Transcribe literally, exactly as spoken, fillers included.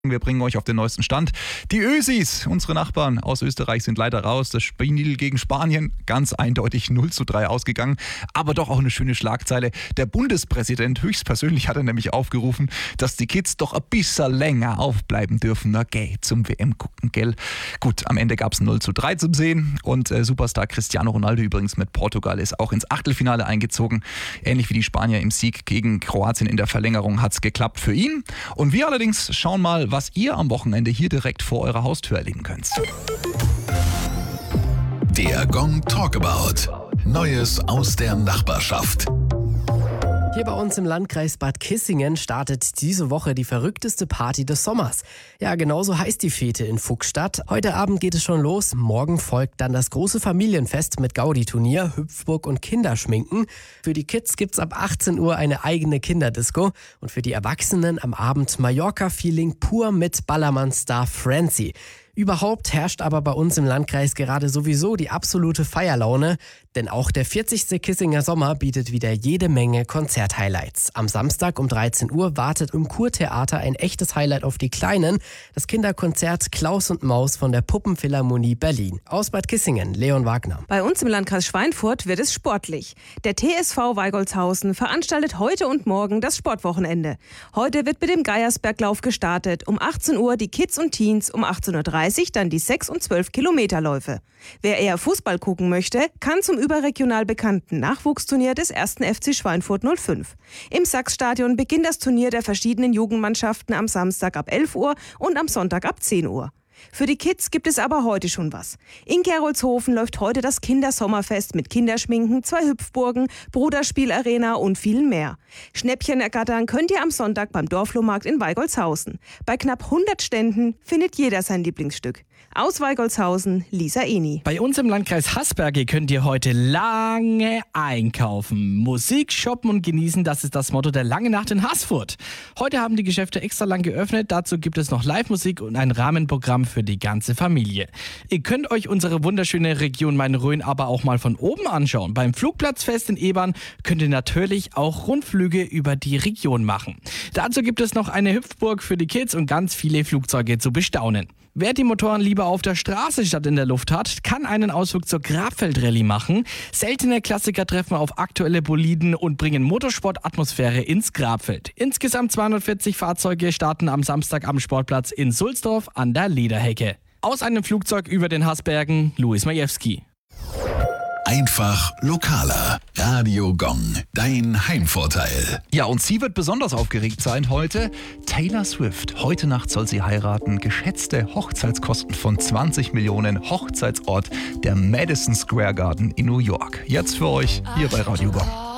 Wir bringen euch auf den neuesten Stand. Die Ösis, unsere Nachbarn aus Österreich, sind leider raus. Das Spiel gegen Spanien ganz eindeutig null zu drei ausgegangen. Aber doch auch eine schöne Schlagzeile. Der Bundespräsident höchstpersönlich hat er nämlich aufgerufen, dass die Kids doch ein bisschen länger aufbleiben dürfen. Na gell, zum W M gucken, gell. Gut, am Ende gab es null zu drei zum Sehen. Und äh, Superstar Cristiano Ronaldo übrigens mit Portugal ist auch ins Achtelfinale eingezogen. Ähnlich wie die Spanier im Sieg gegen Kroatien in der Verlängerung hat es geklappt für ihn. Und wir allerdings schauen mal, was ihr am Wochenende hier direkt vor eurer Haustür erleben könnt. Der Gong Talkabout. Neues aus der Nachbarschaft. Hier bei uns im Landkreis Bad Kissingen startet diese Woche die verrückteste Party des Sommers. Ja, genauso heißt die Fete in Fuchsstadt. Heute Abend geht es schon los. Morgen folgt dann das große Familienfest mit Gaudi-Turnier, Hüpfburg und Kinderschminken. Für die Kids gibt's ab achtzehn Uhr eine eigene Kinderdisco. Und für die Erwachsenen am Abend Mallorca-Feeling pur mit Ballermann-Star Francie. Überhaupt herrscht aber bei uns im Landkreis gerade sowieso die absolute Feierlaune, denn auch der vierzigste Kissinger Sommer bietet wieder jede Menge Konzerthighlights. Am Samstag um dreizehn Uhr wartet im Kurtheater ein echtes Highlight auf die Kleinen, das Kinderkonzert Klaus und Maus von der Puppenphilharmonie Berlin. Aus Bad Kissingen, Leon Wagner. Bei uns im Landkreis Schweinfurt wird es sportlich. Der T S V Weigolzhausen veranstaltet heute und morgen das Sportwochenende. Heute wird mit dem Geiersberglauf gestartet. Um achtzehn Uhr die Kids und Teens, um achtzehn Uhr dreißig dann die sechs- und zwölf Kilometerläufe. Wer eher Fußball gucken möchte, kann zum überregional bekannten Nachwuchsturnier des ersten F C Schweinfurt null fünf. Im Sachsstadion beginnt das Turnier der verschiedenen Jugendmannschaften am Samstag ab elf Uhr und am Sonntag ab zehn Uhr. Für die Kids gibt es aber heute schon was. In Gerolzhofen läuft heute das Kindersommerfest mit Kinderschminken, zwei Hüpfburgen, Bruderspielarena und viel mehr. Schnäppchen ergattern könnt ihr am Sonntag beim Dorflohmarkt in Weigolzhausen. Bei knapp hundert Ständen findet jeder sein Lieblingsstück. Aus Weigolzhausen, Lisa Eni. Bei uns im Landkreis Haßberge könnt ihr heute lange einkaufen. Musik, shoppen und genießen, das ist das Motto der Langen Nacht in Haßfurt. Heute haben die Geschäfte extra lang geöffnet. Dazu gibt es noch Live-Musik und ein Rahmenprogramm für die ganze Familie. Ihr könnt euch unsere wunderschöne Region Main-Rhön aber auch mal von oben anschauen. Beim Flugplatzfest in Ebern könnt ihr natürlich auch Rundflüge über die Region machen. Dazu gibt es noch eine Hüpfburg für die Kids und ganz viele Flugzeuge zu bestaunen. Wer die Motoren lieber auf der Straße statt in der Luft hat, kann einen Ausflug zur Grabfeldrallye machen. Seltene Klassiker treffen auf aktuelle Boliden und bringen Motorsportatmosphäre ins Grabfeld. Insgesamt zweihundertvierzig Fahrzeuge starten am Samstag am Sportplatz in Sulzdorf an der Lederhecke. Aus einem Flugzeug über den Haßbergen, Luis Majewski. Einfach lokaler. Radio Gong, dein Heimvorteil. Ja, und sie wird besonders aufgeregt sein heute. Taylor Swift. Heute Nacht soll sie heiraten. Geschätzte Hochzeitskosten von zwanzig Millionen. Hochzeitsort der Madison Square Garden in New York. Jetzt für euch hier bei Radio Gong.